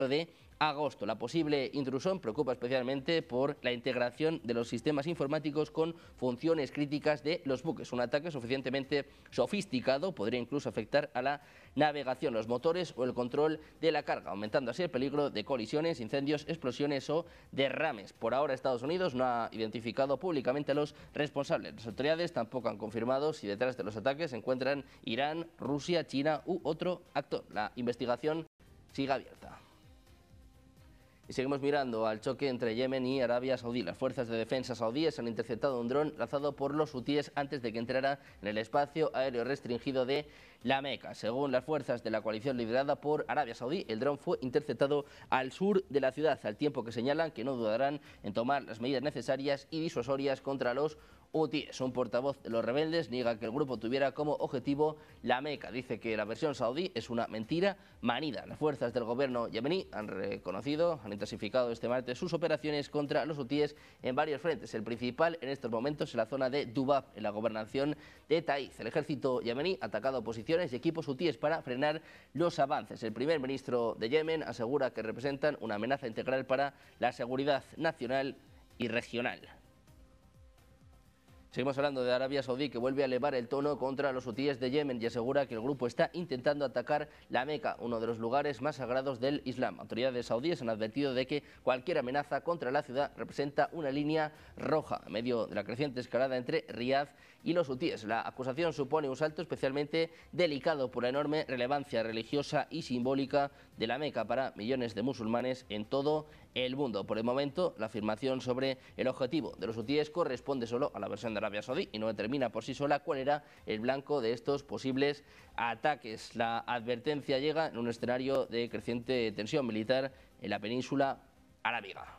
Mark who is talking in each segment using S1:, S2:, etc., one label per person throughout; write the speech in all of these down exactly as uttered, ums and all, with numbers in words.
S1: de agosto. La posible intrusión preocupa especialmente por la integración de los sistemas informáticos con funciones críticas de los buques. Un ataque suficientemente sofisticado podría incluso afectar a la navegación, los motores o el control de la carga, aumentando así el peligro de colisiones, incendios, explosiones o derrames. Por ahora Estados Unidos no ha identificado públicamente a los responsables. Las autoridades tampoco han confirmado si detrás de los ataques se encuentran Irán, Rusia, China u otro actor. La investigación sigue abierta. Y seguimos mirando al choque entre Yemen y Arabia Saudí. Las fuerzas de defensa saudíes han interceptado un dron lanzado por los hutíes antes de que entrara en el espacio aéreo restringido de la Meca. Según las fuerzas de la coalición liderada por Arabia Saudí, el dron fue interceptado al sur de la ciudad, al tiempo que señalan que no dudarán en tomar las medidas necesarias y disuasorias contra los hutíes. Un portavoz de los rebeldes niega que el grupo tuviera como objetivo la Meca. Dice que la versión saudí es una mentira manida. Las fuerzas del gobierno yemení han reconocido, han intensificado este martes sus operaciones contra los hutíes en varios frentes. El principal en estos momentos es la zona de Dubab, en la gobernación de Taiz. El ejército yemení ha atacado posiciones y equipos hutíes para frenar los avances. El primer ministro de Yemen asegura que representan una amenaza integral para la seguridad nacional y regional. Seguimos hablando de Arabia Saudí, que vuelve a elevar el tono contra los hutíes de Yemen y asegura que el grupo está intentando atacar la Meca, uno de los lugares más sagrados del Islam. Autoridades saudíes han advertido de que cualquier amenaza contra la ciudad representa una línea roja, en medio de la creciente escalada entre Riad y los hutíes. La acusación supone un salto especialmente delicado por la enorme relevancia religiosa y simbólica de la Meca para millones de musulmanes en todo el mundo. Por el momento, la afirmación sobre el objetivo de los hutíes corresponde solo a la versión de Arabia Saudí y no determina por sí sola cuál era el blanco de estos posibles ataques. La advertencia llega en un escenario de creciente tensión militar en la península arábiga.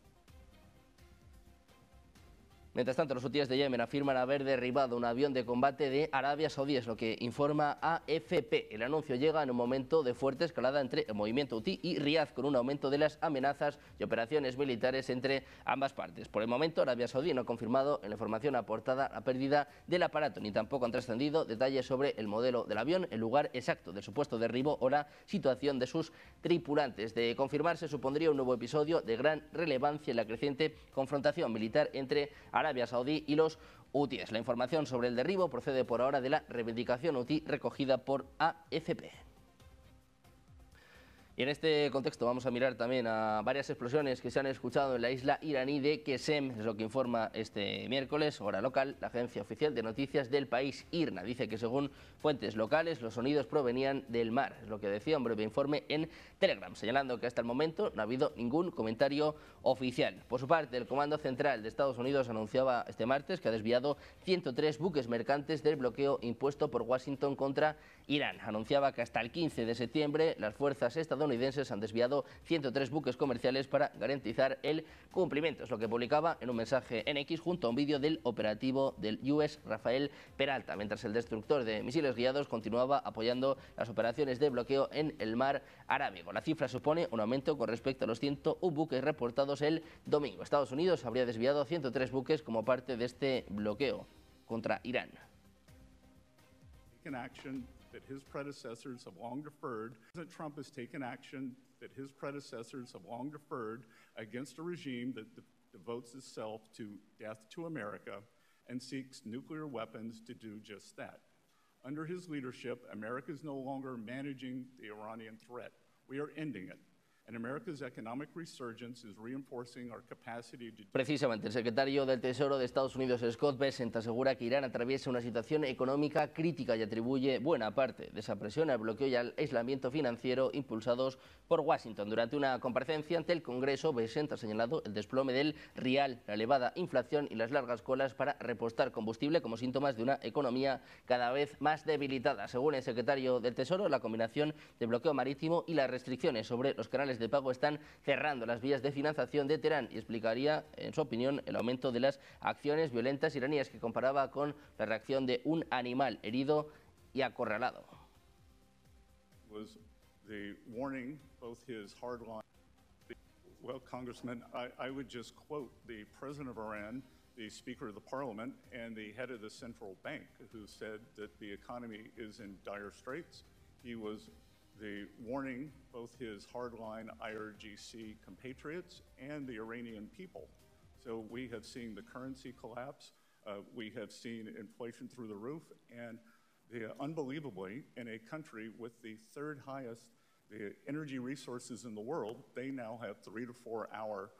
S1: Mientras tanto, los hutíes de Yemen afirman haber derribado un avión de combate de Arabia Saudí, es lo que informa A F P. El anuncio llega en un momento de fuerte escalada entre el movimiento hutí y Riad, con un aumento de las amenazas y operaciones militares entre ambas partes. Por el momento, Arabia Saudí no ha confirmado en la información aportada la pérdida del aparato, ni tampoco han trascendido detalles sobre el modelo del avión, el lugar exacto del supuesto derribo o la situación de sus tripulantes. De confirmarse, supondría un nuevo episodio de gran relevancia en la creciente confrontación militar entre Arabia Saudí y los hutíes. La información sobre el derribo procede por ahora de la reivindicación hutí recogida por A F P. Y en este contexto vamos a mirar también a varias explosiones que se han escuchado en la isla iraní de Qesem, es lo que informa este miércoles, hora local, la agencia oficial de noticias del país, IRNA. Dice que según fuentes locales los sonidos provenían del mar, es lo que decía un breve informe en Telegram, señalando que hasta el momento no ha habido ningún comentario oficial. Por su parte, el Comando Central de Estados Unidos anunciaba este martes que ha desviado ciento tres buques mercantes del bloqueo impuesto por Washington contra Irán. Anunciaba que hasta el quince de septiembre las fuerzas estadounidenses han desviado ciento tres buques comerciales para garantizar el cumplimiento. Es lo que publicaba en un mensaje en X junto a un vídeo del operativo del U S Rafael Peralta, mientras el destructor de misiles guiados continuaba apoyando las operaciones de bloqueo en el mar Arábigo. La cifra supone un aumento con respecto a los ciento uno buques reportados el domingo. Estados Unidos habría desviado ciento tres buques como parte de este bloqueo contra Irán.
S2: That his predecessors have long deferred. President Trump has taken action that his predecessors have long deferred against a regime that de devotes itself to death to America and seeks nuclear weapons to do just that. Under his leadership, America is no longer managing the Iranian threat. We are ending it. And America's economic resurgence is reinforcing our capacity to...
S1: Precisamente, el secretario del Tesoro de Estados Unidos, Scott Bessent, asegura que Irán atraviesa una situación económica crítica y atribuye buena parte de esa presión al bloqueo y al aislamiento financiero impulsados por Washington. Durante una comparecencia ante el Congreso, Bessent ha señalado el desplome del rial, la elevada inflación y las largas colas para repostar combustible como síntomas de una economía cada vez más debilitada. Según el secretario del Tesoro, la combinación de bloqueo marítimo y las restricciones sobre los canales de pago están cerrando las vías de financiación de Teherán y explicaría, en su opinión, el aumento de las acciones violentas iraníes que comparaba con la reacción de un animal herido y acorralado.
S2: Was the warning, both his hard line, well, Congressman, I, I would just quote the president of Iran, the Speaker of the Parliament, and the head of the central bank, who said that the economy is in dire straits. He was the warning both his hardline I R G C compatriots and the Iranian people. So we have seen the currency collapse. Uh, we have seen inflation through the roof. And the, unbelievably, in a country with the third highest the energy resources in the world, they now have three to four hour